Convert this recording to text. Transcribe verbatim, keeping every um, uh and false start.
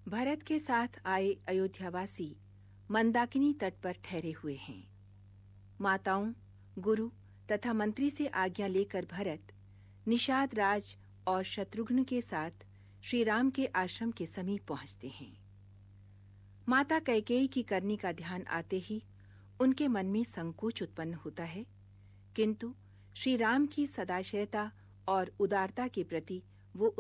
भरत के साथ आए अयोध्यावासी मंदाकिनी तट पर ठहरे हुए हैं। माताओं, गुरु तथा मंत्री से आज्ञा लेकर भरत निषाद राज और शत्रुघ्न के साथ श्री राम के आश्रम के समीप पहुंचते हैं। माता कैकेयी की करनी का ध्यान आते ही उनके मन में संकोच उत्पन्न होता है, किंतु श्री राम की सदाशयता और उदारता के प्रति